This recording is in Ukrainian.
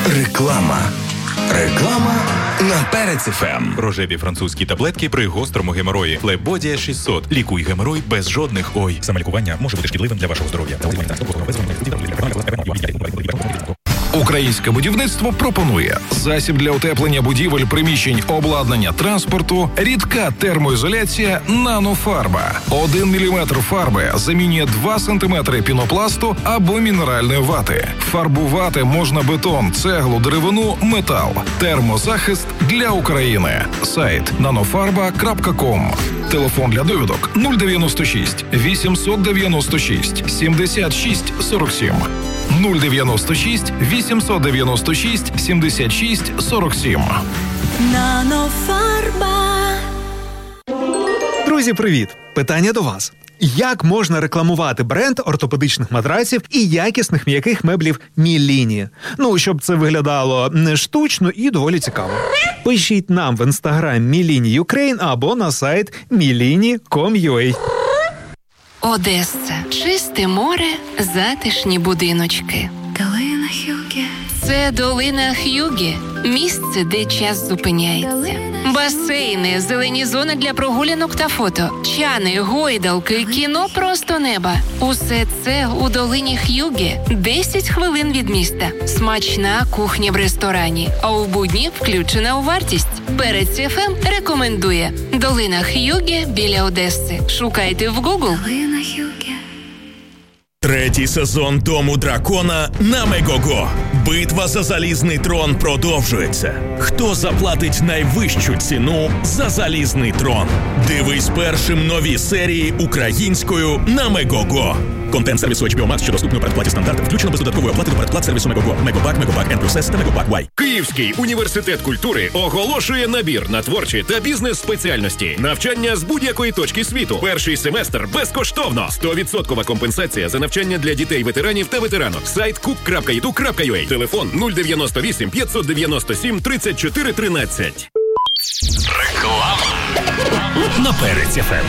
Реклама на Перець ФМ. Рожеві французькі таблетки при гострому геморої. Флебодія 600. Лікуй геморой без жодних ой. Самолікування може бути шкідливим для вашого здоров'я. Українське будівництво пропонує засіб для утеплення будівель, приміщень, обладнання, транспорту, рідка термоізоляція «Нанофарба». 1 мм фарби замінює 2 см пінопласту або мінеральної вати. Фарбувати можна бетон, цеглу, деревину, метал. Термозахист для України. Сайт nanofarba.com. Телефон для довідок 096 896 76 47. 096 896 76 47. Нанофарба. Друзі, привіт! Питання до вас. Як можна рекламувати бренд ортопедичних матраців і якісних м'яких меблів Міліні? Щоб це виглядало не штучно і доволі цікаво. Пишіть нам в інстаграм Міліні Ukraine або на сайт milini.com.ua. Одеса. Чисте море, затишні будиночки. Долина Хюге. Це долина Х'юге. Місце, де час зупиняється. Басейни, зелені зони для прогулянок та фото, чани, гойдалки, кіно просто неба. Усе це у долині Х'юге. 10 хвилин від міста. Смачна кухня в ресторані. А у будні включена у вартість. Перець ФМ рекомендує. Долина Х'юге біля Одеси. Шукайте в Google. Долина Хюге. Третій сезон Дому дракона на Мегого. Битва за залізний трон продовжується. Хто заплатить найвищу ціну за залізний трон? Дивись першим нові серії українською на Мегого. Контент сервісу HBO Max, що доступний у передплаті стандартів, включено без додаткової оплати до передплат сервісу Мегого. Мегобак, Мегобак N+S та Мегобак Y. Київський університет культури оголошує набір на творчі та бізнес-спеціальності. Навчання з будь-якої точки світу. Перший семестр безкоштовно. 100% компенсація за навчання для дітей-ветеранів та ветеранок. Сайт cook.edu.ua. Телефон 098 597 34 13. Реклама на Перець ФМ.